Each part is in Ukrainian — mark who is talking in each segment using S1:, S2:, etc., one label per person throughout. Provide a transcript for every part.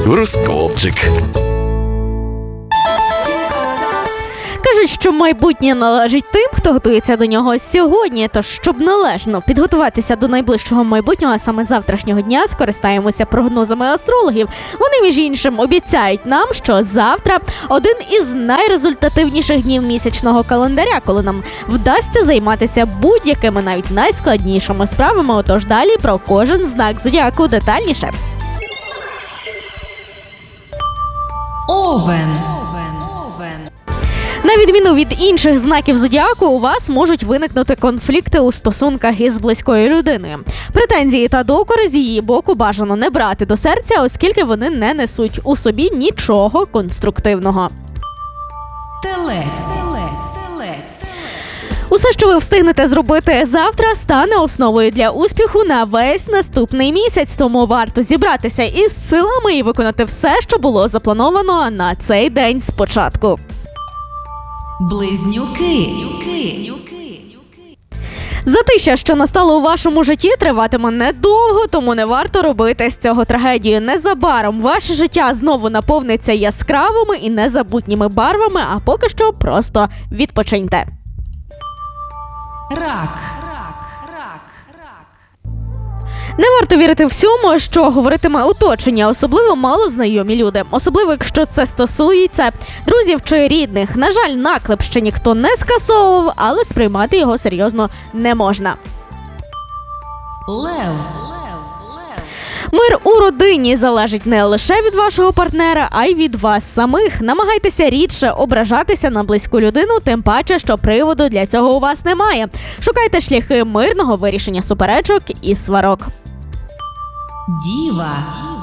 S1: Гороскопчик.
S2: Кажуть, що майбутнє належить тим, хто готується до нього сьогодні. Тож, щоб належно підготуватися до найближчого майбутнього, а саме завтрашнього дня, скористаємося прогнозами астрологів. Вони, між іншим, обіцяють нам, що завтра один із найрезультативніших днів місячного календаря, коли нам вдасться займатися будь-якими, навіть найскладнішими справами. Отож далі про кожен знак зодіаку детальніше.
S3: Овен.
S2: На відміну від інших знаків зодіаку, у вас можуть виникнути конфлікти у стосунках із близькою людиною. Претензії та докори з її боку бажано не брати до серця, оскільки вони не несуть у собі нічого конструктивного.
S3: Телець.
S2: Усе, що ви встигнете зробити завтра, стане основою для успіху на весь наступний місяць. Тому варто зібратися із силами і виконати все, що було заплановано на цей день спочатку.
S3: Близнюки.
S2: Затища, що настало у вашому житті, триватиме недовго, тому не варто робити з цього трагедію. Незабаром ваше життя знову наповниться яскравими і незабутніми барвами, а поки що просто відпочиньте.
S3: Рак.
S2: Не варто вірити всьому, що говоритиме оточення, особливо малознайомі люди. Особливо, якщо це стосується друзів чи рідних. На жаль, наклеп ще ніхто не скасовував, але сприймати його серйозно не можна.
S3: Лев.
S2: Мир у родині залежить не лише від вашого партнера, а й від вас самих. Намагайтеся рідше ображатися на близьку людину, тим паче, що приводу для цього у вас немає. Шукайте шляхи мирного вирішення суперечок і сварок.
S3: Діва.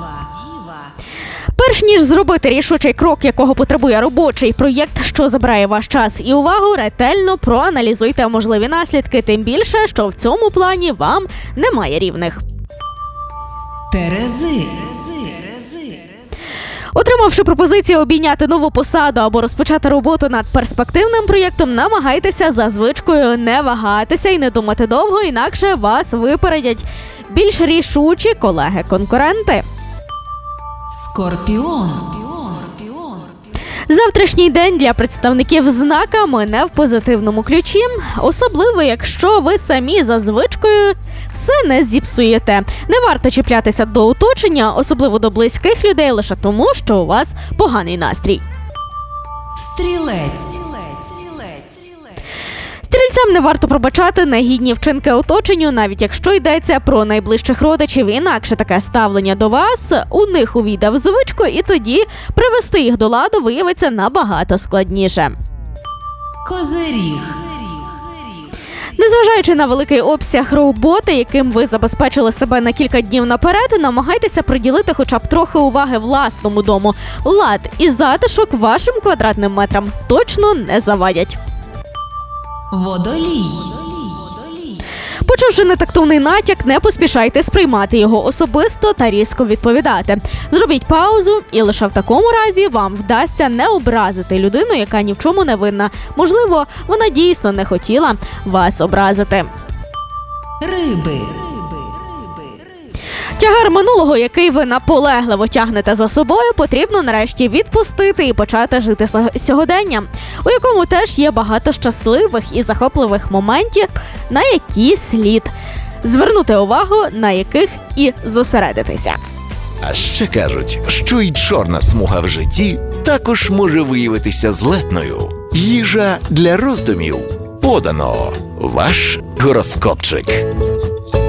S2: Перш ніж зробити рішучий крок, якого потребує робочий проєкт, що забирає ваш час і увагу, ретельно проаналізуйте можливі наслідки, тим більше, що в цьому плані вам немає рівних.
S3: Терези.
S2: Отримавши пропозицію обійняти нову посаду або розпочати роботу над перспективним проєктом, намагайтеся за звичкою не вагатися і не думати довго, інакше вас випередять більш рішучі колеги-конкуренти.
S3: Скорпіон.
S2: Завтрашній день для представників знака мине в позитивному ключі, особливо якщо ви самі за звичкою все не зіпсуєте. Не варто чіплятися до оточення, особливо до близьких людей, лише тому, що у вас поганий настрій.
S3: Стрілець.
S2: Стрільцям не варто пробачати негідні вчинки оточенню, навіть якщо йдеться про найближчих родичів. Інакше таке ставлення до вас у них увійде в звичку, і тоді привести їх до ладу виявиться набагато складніше.
S3: Козиріг.
S2: Незважаючи на великий обсяг роботи, яким ви забезпечили себе на кілька днів наперед, намагайтеся приділити хоча б трохи уваги власному дому. Лад і затишок вашим квадратним метрам точно не завадять.
S3: Водолій.
S2: Почувши нетактовний натяк, не поспішайте сприймати його особисто та різко відповідати. Зробіть паузу, і лише в такому разі вам вдасться не образити людину, яка ні в чому не винна. Можливо, вона дійсно не хотіла вас образити.
S3: Риби.
S2: Тягар минулого, який ви наполегливо тягнете за собою, потрібно нарешті відпустити і почати жити сьогоденням, у якому теж є багато щасливих і захопливих моментів, на які слід звернути увагу, на яких і зосередитися.
S1: А ще кажуть, що й чорна смуга в житті також може виявитися злетною. Їжа для роздумів. Подано. Ваш гороскопчик.